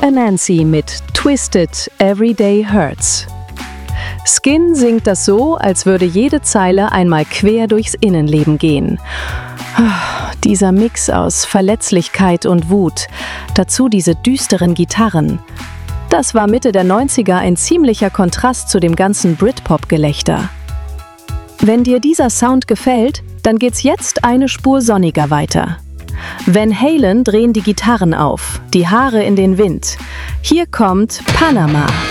Anansi mit Twisted Everyday Hurts. Skin singt das so, als würde jede Zeile einmal quer durchs Innenleben gehen. Dieser Mix aus Verletzlichkeit und Wut, dazu diese düsteren Gitarren. Das war Mitte der 90er ein ziemlicher Kontrast zu dem ganzen Britpop-Gelächter. Wenn dir dieser Sound gefällt, dann geht's jetzt eine Spur sonniger weiter. Van Halen drehen die Gitarren auf, die Haare in den Wind. Hier kommt Panama.